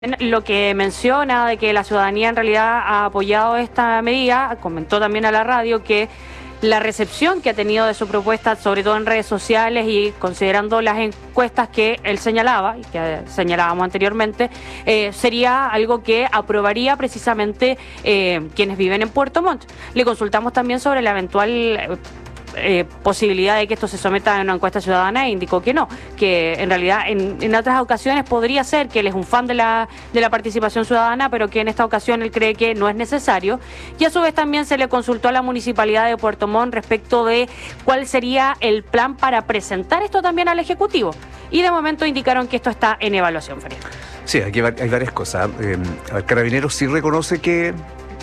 Lo que menciona de que la ciudadanía en realidad ha apoyado esta medida, comentó también a la radio que la recepción que ha tenido de su propuesta, sobre todo en redes sociales y considerando las encuestas que él señalaba y que señalábamos anteriormente, sería algo que aprobaría precisamente quienes viven en Puerto Montt. Le consultamos también sobre la eventual posibilidad de que esto se someta a una encuesta ciudadana e indicó que no, que en realidad en otras ocasiones podría ser que él es un fan de la participación ciudadana, pero que en esta ocasión él cree que no es necesario. Y a su vez también se le consultó a la Municipalidad de Puerto Montt respecto de cuál sería el plan para presentar esto también al Ejecutivo. Y de momento indicaron que esto está en evaluación, Farid. Sí, aquí hay varias cosas. Carabineros sí reconoce que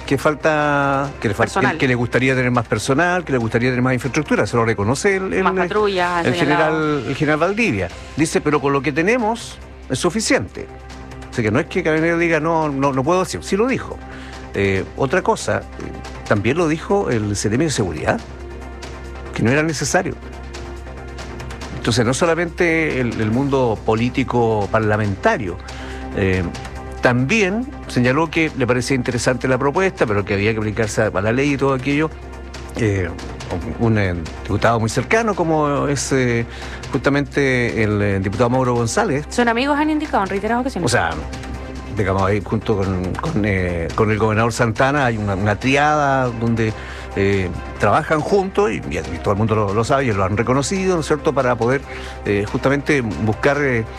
le gustaría tener más personal, que le gustaría tener más infraestructura, se lo reconoce más patrullas, el general Valdivia. Dice, pero con lo que tenemos es suficiente. O sea que no es que Carabineros diga, no puedo decir, sí lo dijo. Otra cosa, también lo dijo el CEREMI de Seguridad, que no era necesario. Entonces no solamente el mundo político parlamentario, también señaló que le parecía interesante la propuesta, pero que había que aplicarse a la ley y todo aquello. Un diputado muy cercano como es justamente el diputado Mauro González. Son amigos, han indicado en reiteradas ocasiones. O sea, digamos, ahí junto con el gobernador Santana hay una triada donde trabajan juntos y todo el mundo lo sabe y lo han reconocido, ¿no es cierto?, para poder justamente buscar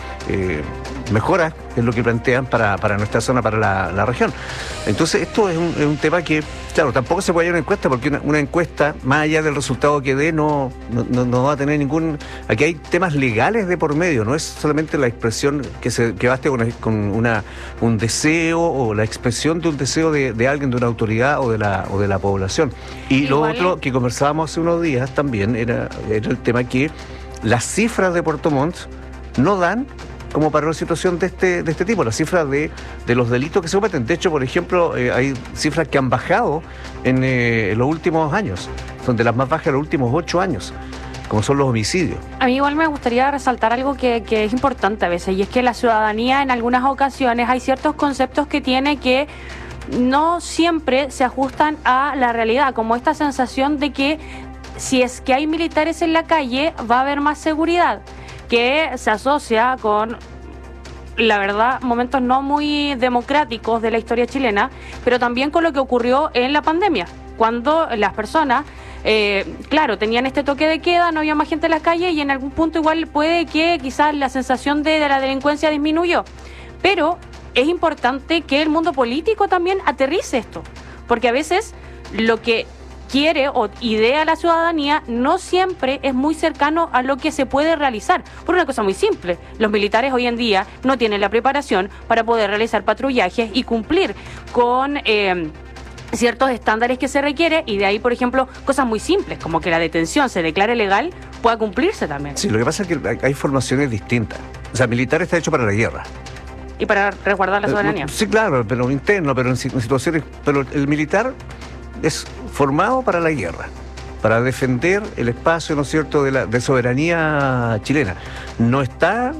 mejoras, que es lo que plantean para nuestra zona, para la región. Entonces esto es un tema que, claro, tampoco se puede hacer una encuesta, porque una encuesta, más allá del resultado que dé, no va a tener ningún... Aquí hay temas legales de por medio, no es solamente la expresión que baste con un deseo o la expresión de un deseo de alguien, de una autoridad o de la población. Y lo otro que conversábamos hace unos días también era el tema que las cifras de Puerto Montt no dan como para una situación de este tipo, las cifras de los delitos que se cometen. De hecho, por ejemplo, hay cifras que han bajado en los últimos años, son de las más bajas de los últimos 8 años, como son los homicidios. A mí igual me gustaría resaltar algo que es importante a veces, y es que la ciudadanía en algunas ocasiones hay ciertos conceptos que tiene que no siempre se ajustan a la realidad, como esta sensación de que si es que hay militares en la calle va a haber más seguridad, que se asocia con, la verdad, momentos no muy democráticos de la historia chilena, pero también con lo que ocurrió en la pandemia, cuando las personas, claro, tenían este toque de queda, no había más gente en la calle y en algún punto igual puede que quizás la sensación de la delincuencia disminuyó, pero es importante que el mundo político también aterrice esto, porque a veces lo que quiere o idea la ciudadanía no siempre es muy cercano a lo que se puede realizar. Por una cosa muy simple, los militares hoy en día no tienen la preparación para poder realizar patrullajes y cumplir con ciertos estándares que se requiere, y de ahí, por ejemplo, cosas muy simples, como que la detención se declare legal, pueda cumplirse también. Sí, lo que pasa es que hay formaciones distintas. O sea, el militar está hecho para la guerra. Y para resguardar la soberanía. Sí, claro, pero interno, pero en situaciones... Pero el militar es formado para la guerra, para defender el espacio, ¿no es cierto?, de soberanía chilena. No está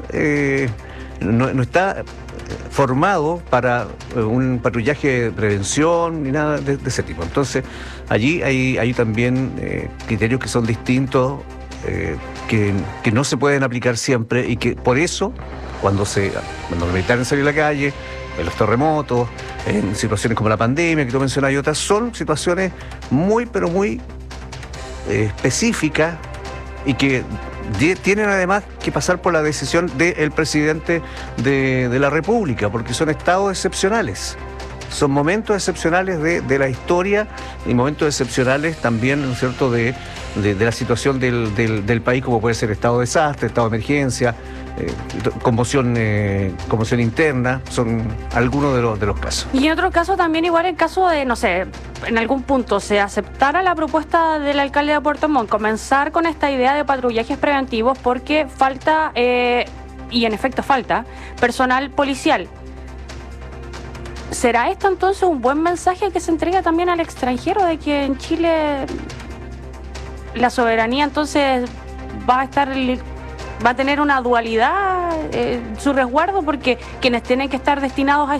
formado para un patrullaje de prevención ni nada de ese tipo. Entonces, allí hay también criterios que son distintos, que no se pueden aplicar siempre, y que por eso, cuando los militares salen a la calle, en los terremotos, en situaciones como la pandemia que tú mencionas y otras, son situaciones muy, pero muy específicas y que tienen además que pasar por la decisión del presidente de la República, porque son estados excepcionales. Son momentos excepcionales de la historia y momentos excepcionales también, ¿no es cierto?, de la situación del país, como puede ser estado de desastre, estado de emergencia, conmoción interna, son algunos de los casos. Y en otro caso también, igual en caso de, no sé, en algún punto se aceptara la propuesta del alcalde de Puerto Montt, comenzar con esta idea de patrullajes preventivos, porque falta, y en efecto falta, personal policial. ¿Será esto entonces un buen mensaje que se entrega también al extranjero de que en Chile la soberanía entonces va a estar va a tener una dualidad su resguardo, porque quienes tienen que estar destinados a